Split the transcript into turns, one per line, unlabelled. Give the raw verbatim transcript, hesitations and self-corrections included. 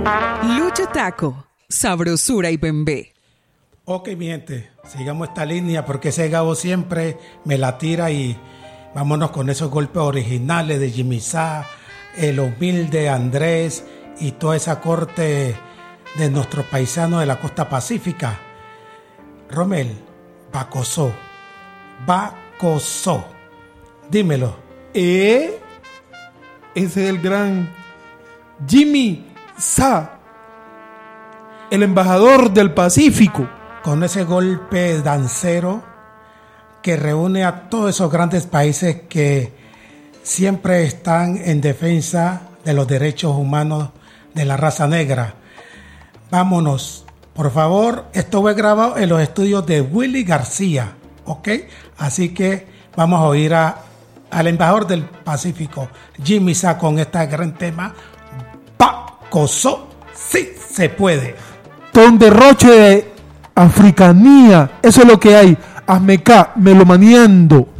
Lucho Taco, sabrosura y bembé.
Ok, mi gente, sigamos esta línea porque ese Gabo siempre me la tira y vámonos con esos golpes originales de Jimmy Sá, el humilde Andrés y toda esa corte de nuestros paisanos de la costa pacífica. Romel, Bacosó, Bacosó, dímelo.
¿Eh? Ese es el gran Jimmy Sá, el embajador del Pacífico.
Con ese golpe dancero que reúne a todos esos grandes países que siempre están en defensa de los derechos humanos de la raza negra. Vámonos, por favor. Esto fue grabado en los estudios de Willy García, ¿ok? Así que vamos a oír a, al embajador del Pacífico, Jimmy Sá, con este gran tema, Bacosó, sí se puede.
Con derroche de africanía, eso es lo que hay. Hazme acá, melomaneando.